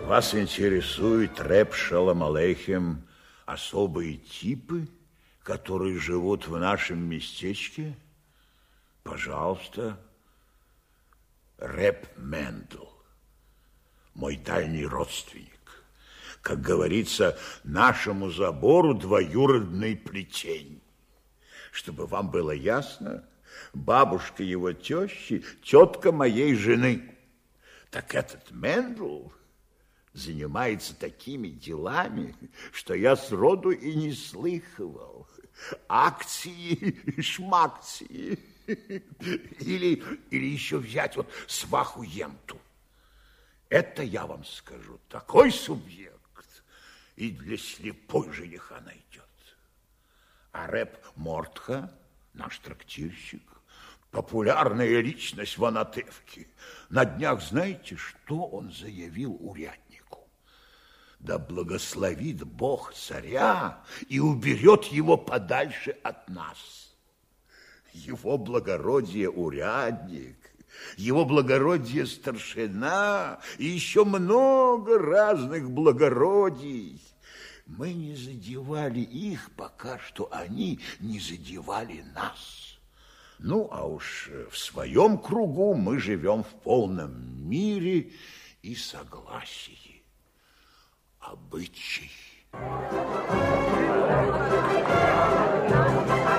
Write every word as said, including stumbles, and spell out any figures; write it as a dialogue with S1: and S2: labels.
S1: Вас интересует, рэп Шалом алейхем, особые типы, которые живут в нашем местечке? Пожалуйста. Рэп Мендл, мой дальний родственник. Как говорится, нашему забору двоюродный плетень. Чтобы вам было ясно, бабушка его тещи, тетка моей жены. Так этот Мендл занимается такими делами, что я сроду и не слыхивал. Акции, шмакции. Или, или еще взять вот сваху Емту. Это, я вам скажу, такой субъект и для слепой жениха найдет. А рэп Мортха, наш трактирщик, популярная личность в Анатевке. На днях знаете, что он заявил уряднику? Да благословит Бог царя и уберет его подальше от нас. Его благородие урядник, его благородие старшина и еще много разных благородий. Мы не задевали их, пока что они не задевали нас. Ну, а уж в своем кругу мы живем в полном мире и согласии. Обычай.